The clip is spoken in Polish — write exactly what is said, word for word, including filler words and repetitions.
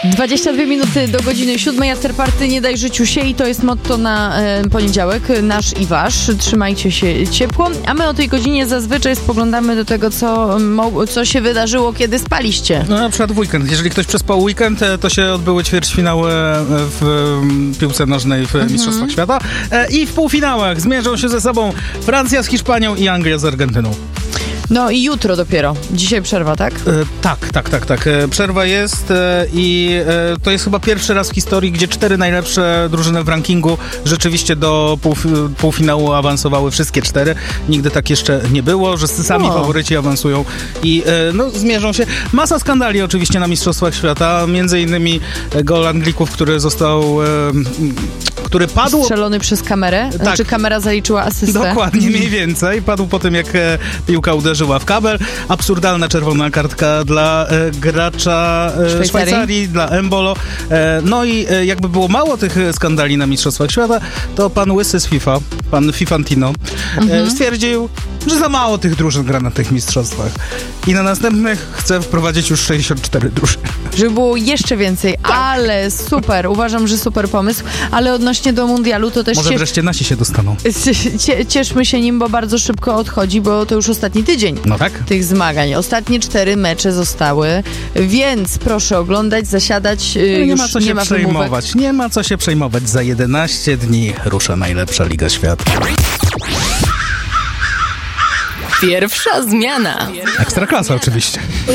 dwadzieścia dwie minuty do godziny siódmej. Afterparty nie daj życiu się i to jest motto na e, poniedziałek, nasz i wasz. Trzymajcie się ciepło. A my o tej godzinie zazwyczaj spoglądamy do tego, co, mo- co się wydarzyło, kiedy spaliście. No, na przykład w weekend. Jeżeli ktoś przespał weekend, to się odbyły ćwierćfinały w piłce nożnej w mhm. Mistrzostwach Świata. I w półfinałach zmierzą się ze sobą Francja z Hiszpanią i Anglia z Argentyną. No i jutro dopiero. Dzisiaj przerwa, tak? E, tak, tak, tak, tak. E, przerwa jest e, i e, to jest chyba pierwszy raz w historii, gdzie cztery najlepsze drużyny w rankingu rzeczywiście do półf- półfinału awansowały wszystkie cztery. Nigdy tak jeszcze nie było, że sami o. faworyci awansują i e, no, zmierzą się. Masa skandali oczywiście na Mistrzostwach Świata, między innymi gol Anglików, który został, e, który padł... Strzelony przez kamerę? Tak. Znaczy kamera zaliczyła asystę? Dokładnie, mniej więcej. Padł po tym, jak e, piłka uderzyła żyła w kabel. Absurdalna czerwona kartka dla e, gracza e, Szwajcarii. Szwajcarii, dla Embolo. E, no i e, jakby było mało tych skandali na Mistrzostwach Świata, to pan Łysy z FIFA, pan Fifantino, mhm. e, stwierdził, że za mało tych drużyn gra na tych mistrzostwach. I na następnych chce wprowadzić już sześćdziesiąt cztery drużyny. Żeby było jeszcze więcej, tak. Ale super. Uważam, że super pomysł. Ale odnośnie do mundialu to też... Może ciesz... wreszcie nasi się dostaną. Cie- cieszmy się nim, bo bardzo szybko odchodzi, bo to już ostatni tydzień no tak? tych zmagań. Ostatnie cztery mecze zostały, więc proszę oglądać, zasiadać. No nie już ma co nie się ma przejmować. wymówek. Nie ma co się przejmować. Za jedenaście dni rusza najlepsza Liga Świata. Pierwsza zmiana. Ekstraklasa oczywiście.